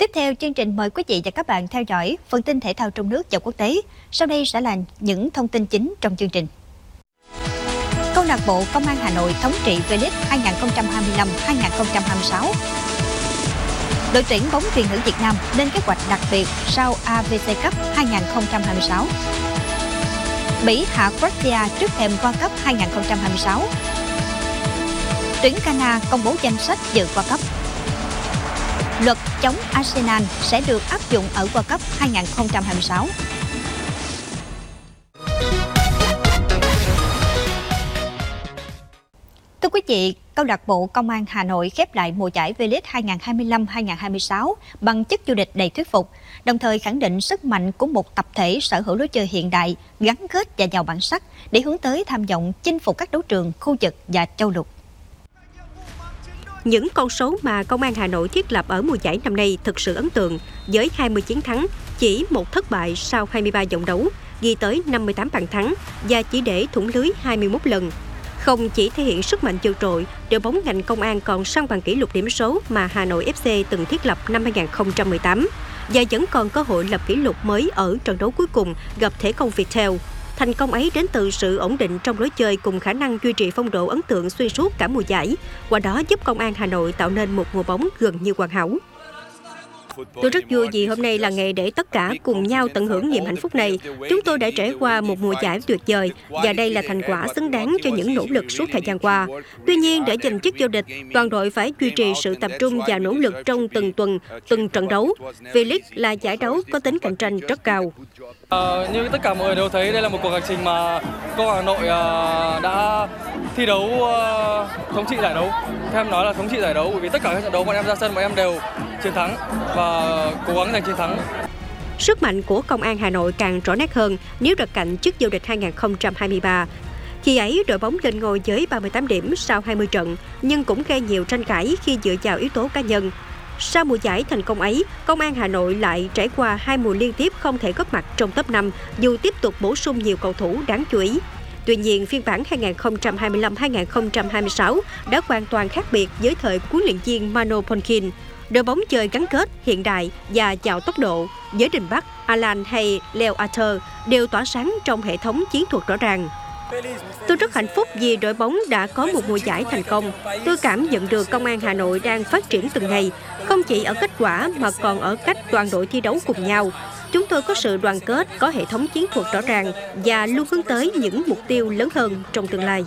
Tiếp theo, chương trình mời quý vị và các bạn theo dõi phần tin thể thao trong nước và quốc tế. Sau đây sẽ là những thông tin chính trong chương trình. Câu lạc bộ Công an Hà Nội thống trị V-League 2025-2026. Đội tuyển bóng chuyền nữ Việt Nam lên kế hoạch đặc biệt sau AVC Cup 2026. Bỉ hạ Croatia trước thềm World Cup 2026. Tuyển Ghana công bố danh sách dự World Cup. Luật chống Arsenal sẽ được áp dụng ở World Cup 2026. Thưa quý vị, câu lạc bộ Công an Hà Nội khép lại mùa giải V-League 2025-2026 bằng chức vô địch đầy thuyết phục, đồng thời khẳng định sức mạnh của một tập thể sở hữu lối chơi hiện đại, gắn kết và giàu bản sắc để hướng tới tham vọng chinh phục các đấu trường khu vực và châu lục. Những con số mà Công an Hà Nội thiết lập ở mùa giải năm nay thực sự ấn tượng, với 20 chiến thắng, chỉ một thất bại sau 23 vòng đấu, ghi tới 58 bàn thắng và chỉ để thủng lưới 21 lần. Không chỉ thể hiện sức mạnh vượt trội, đội bóng ngành công an còn săn bằng kỷ lục điểm số mà Hà Nội FC từng thiết lập năm 2018 và vẫn còn cơ hội lập kỷ lục mới ở trận đấu cuối cùng gặp Thể Công Viettel. Thành công ấy đến từ sự ổn định trong lối chơi cùng khả năng duy trì phong độ ấn tượng xuyên suốt cả mùa giải, qua đó giúp Công an Hà Nội tạo nên một mùa bóng gần như hoàn hảo. Tôi rất vui vì hôm nay là ngày để tất cả cùng nhau tận hưởng niềm hạnh phúc này. Chúng tôi đã trải qua một mùa giải tuyệt vời và đây là thành quả xứng đáng cho những nỗ lực suốt thời gian qua. Tuy nhiên, để giành chức vô địch, toàn đội phải duy trì sự tập trung và nỗ lực trong từng tuần, từng trận đấu. V-League là giải đấu có tính cạnh tranh rất cao. Như tất cả mọi người đều thấy, đây là một cuộc hành trình mà Công an Hà Nội đã thi đấu thống trị giải đấu. Theo em nói là thống trị giải đấu, bởi vì tất cả các trận đấu bọn em ra sân bọn em đều chiến thắng và cố gắng giành chiến thắng. Sức mạnh của Công an Hà Nội càng rõ nét hơn nếu đặt cạnh chức vô địch 2023. Khi ấy, đội bóng lên ngôi với 38 điểm sau 20 trận, nhưng cũng gây nhiều tranh cãi khi dựa vào yếu tố cá nhân. Sau mùa giải thành công ấy, Công an Hà Nội lại trải qua 2 mùa liên tiếp không thể góp mặt trong top 5 dù tiếp tục bổ sung nhiều cầu thủ đáng chú ý. Tuy nhiên, phiên bản 2025-2026 đã hoàn toàn khác biệt với thời huấn luyện viên Mano Polkin. Đội bóng chơi gắn kết, hiện đại và giàu tốc độ, với Đình Bắc, Alan hay Leo Arthur đều tỏa sáng trong hệ thống chiến thuật rõ ràng. Tôi rất hạnh phúc vì đội bóng đã có một mùa giải thành công. Tôi cảm nhận được Công an Hà Nội đang phát triển từng ngày, không chỉ ở kết quả mà còn ở cách toàn đội thi đấu cùng nhau. Chúng tôi có sự đoàn kết, có hệ thống chiến thuật rõ ràng và luôn hướng tới những mục tiêu lớn hơn trong tương lai.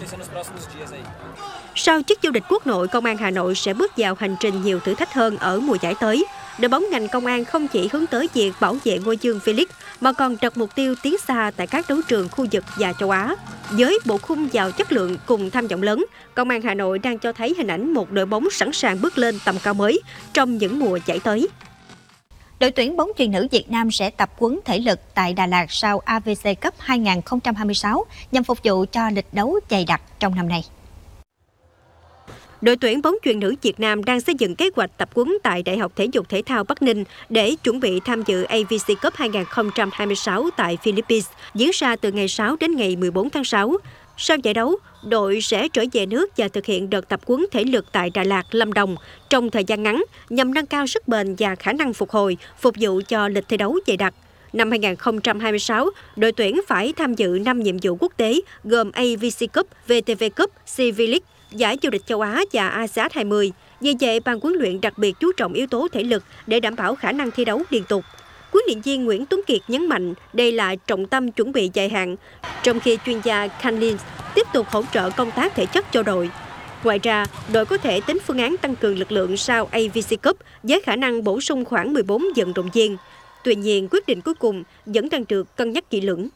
Sau chức vô địch quốc nội, Công an Hà Nội sẽ bước vào hành trình nhiều thử thách hơn ở mùa giải tới. Đội bóng ngành công an không chỉ hướng tới việc bảo vệ ngôi vương V-League mà còn đặt mục tiêu tiến xa tại các đấu trường khu vực và châu Á. Với bộ khung giàu chất lượng cùng tham vọng lớn, Công an Hà Nội đang cho thấy hình ảnh một đội bóng sẵn sàng bước lên tầm cao mới trong những mùa giải tới. Đội tuyển bóng chuyền nữ Việt Nam sẽ tập huấn thể lực tại Đà Lạt sau AVC Cup 2026 nhằm phục vụ cho lịch đấu dày đặc trong năm nay. Đội tuyển bóng chuyền nữ Việt Nam đang xây dựng kế hoạch tập huấn tại Đại học Thể dục Thể thao Bắc Ninh để chuẩn bị tham dự AVC Cup 2026 tại Philippines, diễn ra từ ngày 6 đến ngày 14 tháng 6. Sau giải đấu, đội sẽ trở về nước và thực hiện đợt tập huấn thể lực tại Đà Lạt, Lâm Đồng trong thời gian ngắn nhằm nâng cao sức bền và khả năng phục hồi, phục vụ cho lịch thi đấu dày đặc. Năm 2026, đội tuyển phải tham dự 5 nhiệm vụ quốc tế gồm AVC Cup, VTV Cup, CV League, giải vô địch châu Á và ASEAN 20. Vì vậy, ban huấn luyện đặc biệt chú trọng yếu tố thể lực để đảm bảo khả năng thi đấu liên tục. Huấn luyện viên Nguyễn Tuấn Kiệt nhấn mạnh đây là trọng tâm chuẩn bị dài hạn, trong khi chuyên gia Canlin tiếp tục hỗ trợ công tác thể chất cho đội. Ngoài ra, đội có thể tính phương án tăng cường lực lượng sau AVC Cup với khả năng bổ sung khoảng 14 vận động viên. Tuy nhiên, quyết định cuối cùng vẫn đang được cân nhắc kỹ lưỡng.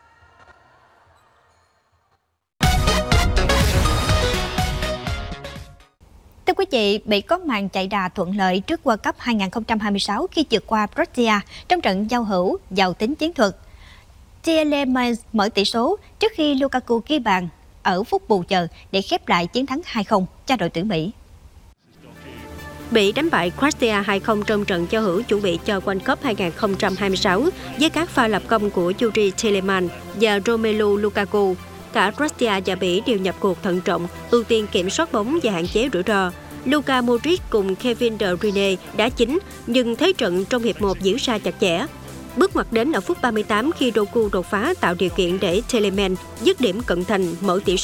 Thưa quý vị, Bỉ có màn chạy đà thuận lợi trước World Cup 2026 khi vượt qua Croatia trong trận giao hữu giàu tính chiến thuật. Tielemans mở tỷ số trước khi Lukaku ghi bàn ở phút bù giờ để khép lại chiến thắng 2-0 cho đội tuyển Bỉ. Bỉ đánh bại Croatia 2-0 trong trận giao hữu chuẩn bị cho World Cup 2026 với các pha lập công của Yuri Tielemans và Romelu Lukaku. Cả Croatia và Bỉ đều nhập cuộc thận trọng, ưu tiên kiểm soát bóng và hạn chế rủi ro. Luka Modric cùng Kevin De Bruyne đá chính, nhưng thế trận trong hiệp 1 diễn ra chặt chẽ. Bước ngoặt đến ở phút 38 khi Doku đột phá tạo điều kiện để Tielemans dứt điểm cận thành mở tỷ số.